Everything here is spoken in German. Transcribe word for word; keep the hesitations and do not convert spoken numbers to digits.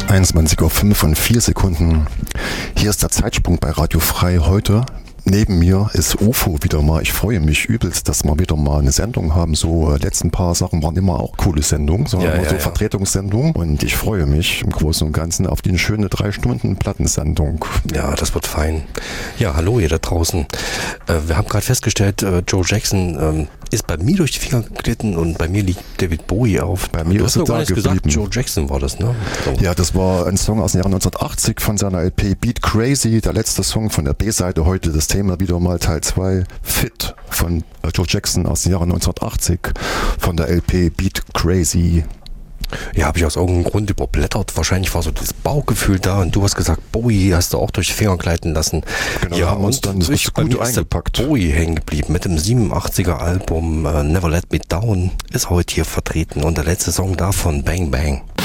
einundzwanzig Uhr fünf und vier Sekunden. Hier ist der Zeitsprung bei Radio Frei heute. Neben mir ist U F O wieder mal. Ich freue mich übelst, dass wir wieder mal eine Sendung haben. So, äh, letzten paar Sachen waren immer auch coole Sendungen, so, ja, ja, ja, so ja. Vertretungssendungen. Und ich freue mich im Großen und Ganzen auf die schöne drei Stunden Plattensendung. Ja, das wird fein. Ja, hallo ihr da draußen. Äh, wir haben gerade festgestellt, äh, Joe Jackson ähm, ist bei mir durch die Finger geglitten und bei mir liegt David Bowie auf. Bei mir du ist hast er doch gar da nicht geblieben. gesagt, Joe Jackson war das, ne? So. Ja, das war ein Song aus dem Jahre neunzehnhundertachtzig von seiner L P Beat Crazy, der letzte Song von der B-Seite. Heute das Thema wieder mal Teil zwei, Fit von Joe Jackson aus dem Jahre neunzehnhundertachtzig von der L P Beat Crazy. Ja, habe ich aus irgendeinem Grund überblättert. Wahrscheinlich war so das Bauchgefühl da und du hast gesagt, Bowie hast du auch durch die Finger gleiten lassen. Genau, ja, haben uns und dann ich, gut gut eingepackt. Bowie hängen geblieben mit dem siebenundachtziger Album uh, Never Let Me Down ist heute hier vertreten und der letzte Song davon, Bang Bang.